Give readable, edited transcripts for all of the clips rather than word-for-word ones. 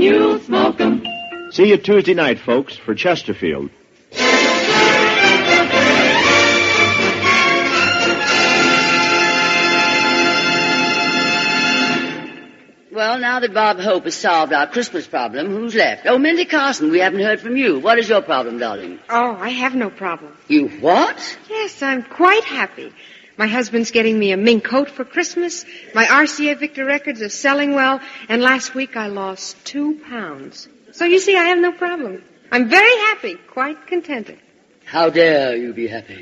you'll smoke 'em. See you Tuesday night, folks, for Chesterfield. Well, now that Bob Hope has solved our Christmas problem, who's left? Oh, Mindy Carson, we haven't heard from you. What is your problem, darling? Oh, I have no problem. You what? Yes, I'm quite happy. My husband's getting me a mink coat for Christmas. My RCA Victor records are selling well. And last week I lost 2 pounds. So you see, I have no problem. I'm very happy, quite contented. How dare you be happy?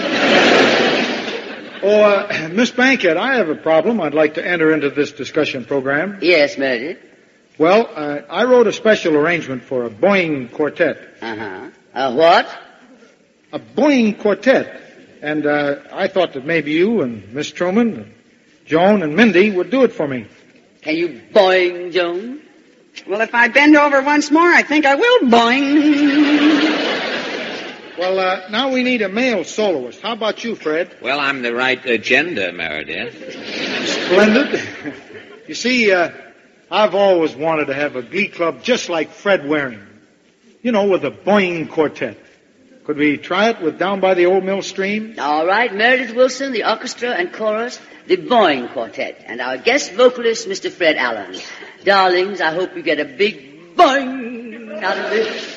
Miss Bankhead, I have a problem I'd like to enter into this discussion program. Yes, Meredith. Well, I wrote a special arrangement for a Boeing quartet. Uh-huh. A what? A Boeing quartet. And I thought that maybe you and Miss Truman, and Joan and Mindy would do it for me. Can you boing, Joan? Well, if I bend over once more, I think I will boing. Well, now we need a male soloist. How about you, Fred? Well, I'm the right agenda, Meredith. Splendid. You see, I've always wanted to have a glee club just like Fred Waring. You know, with a Boeing quartet. Could we try it with Down by the Old Mill Stream? All right, Meredith Wilson, the orchestra and chorus, the Boeing Quartet, and our guest vocalist, Mr. Fred Allen. Darlings, I hope you get a big boing out of this.